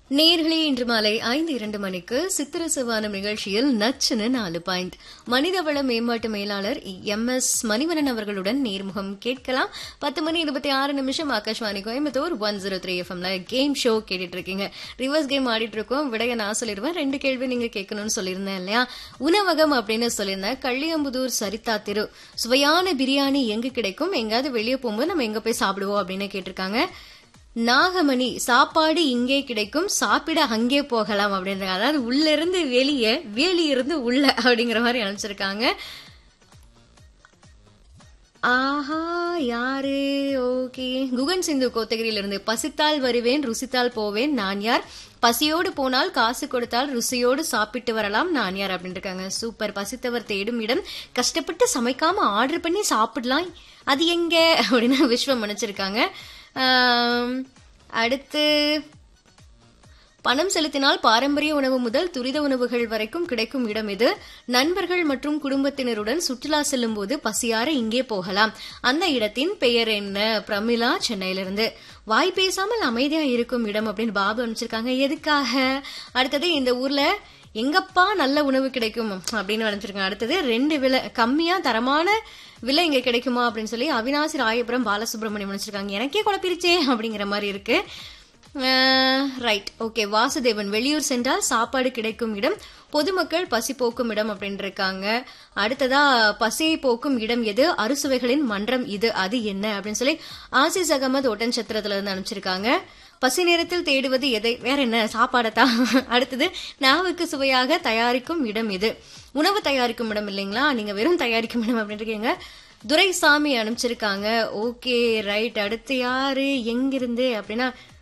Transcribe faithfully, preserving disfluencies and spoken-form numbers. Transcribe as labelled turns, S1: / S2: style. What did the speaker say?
S1: நேர்களே, இன்று மாலை ஐந்து இரண்டு மணிக்கு சித்திர சிவானம் நிகழ்ச்சியில் நச்சுன்னு நாலு பாயிண்ட் மனிதவள மேம்பாட்டு மேலாளர் எம் எஸ் மணிவரன் அவர்களுடன் நேர்முகம் கேட்கலாம். பத்து மணி இருபத்தி ஆறு நிமிஷம் Akashvani Coimbatore one zero three எஃப்எம்ல கேம் ஷோ கேட்டுட்டு இருக்கீங்க. ரிவர்ஸ் கேம் ஆடிட்டு இருக்கோம். விடைய நான் சொல்லிடுவேன். ரெண்டு கேள்வி நீங்க கேட்கணும்னு சொல்லியிருந்தேன் இல்லையா? உணவகம் அப்படின்னு சொல்லியிருந்தேன். கள்ளியம்புதூர் சரிதா திரு சுவையான பிரியாணி எங்க கிடைக்கும், எங்காவது வெளியே போகும்போது நம்ம எங்க போய் சாப்பிடுவோம் அப்படின்னு கேட்டிருக்காங்க. நாகமணி சாப்பாடு இங்கே கிடைக்கும், சாப்பிட அங்கே போகலாம் அப்படின்றாங்க. அதாவது உள்ள இருந்து வெளியே, வெளியிருந்து உள்ள அப்படிங்கிற மாதிரி அனுப்பிச்சிருக்காங்க. ஆஹா, யாரு? ஓகே, குகன் சிந்து கோத்தகிரியில இருந்து பசித்தால் வருவேன், ருசித்தால் போவேன், நான் யார்? பசியோடு போனால் காசு கொடுத்தால் ருசியோடு சாப்பிட்டு வரலாம், நான் யார் அப்படின்னு இருக்காங்க. சூப்பர். பசித்தவர் தேடும் இடம், கஷ்டப்பட்டு சமைக்காம ஆர்டர் பண்ணி சாப்பிடலாம், அது எங்க அப்படின்னு விஸ்வம் நினைச்சிருக்காங்க. அடுத்து, பணம் செலுத்தினால் பாரம்பரிய உணவு முதல் துரித உணவுகள் வரைக்கும் கிடைக்கும் இடம் இது. நண்பர்கள் மற்றும் குடும்பத்தினருடன் சுற்றுலா செல்லும் போது பசியார இங்கே போகலாம், அந்த இடத்தின் பெயர் என்ன? பிரமிளா சென்னையிலிருந்து. வாய் பேசாமல் அமைதியா இருக்கும் இடம் அப்படின்னு பாபு அனுப்பிச்சிருக்காங்க. எதுக்காக? அடுத்தது, இந்த ஊர்ல எங்கப்பா நல்ல உணவு கிடைக்கும் அப்படின்னு அனுப்பிச்சிருக்காங்க. அடுத்தது, ரெண்டு விலை கம்மியா தரமான விலை இங்க கிடைக்குமா அப்படின்னு சொல்லி அவினாசி ராயபுரம் பாலசுப்ரமணியம் நினைச்சிருக்காங்க. எனக்கே குழப்பிருச்சே அப்படிங்கிற மாதிரி இருக்கு. Right, okay. வாசுதேவன், வெளியூர் சென்றால் சாப்பாடு கிடைக்கும் இடம், பொதுமக்கள் பசி போக்கும் இடம் அப்படின்னு இருக்காங்க. அடுத்ததா, பசியை போக்கும் இடம் எது? அறுசுவைகளின் மன்றம் இது, அது என்ன அப்படின்னு சொல்லி ஆசிஸ் அகமது ஒட்டன்சத்திரத்துல இருந்து அனுப்பிச்சிருக்காங்க. பசி நேரத்தில் தேடுவது எதை? வேற என்ன? சாப்பாடத்தான். அடுத்தது, நாவுக்கு சுவையாக தயாரிக்கும் இடம் எது? உணவு தயாரிக்கும் இடம் இல்லைங்களா, நீங்க வெறும் தயாரிக்கும் இடம் அப்படின்னு இருக்கீங்க. துரைசாமி அனுப்பிச்சிருக்காங்க. Okay, right. அடுத்து யாரு, எங்கிருந்து அப்படின்னா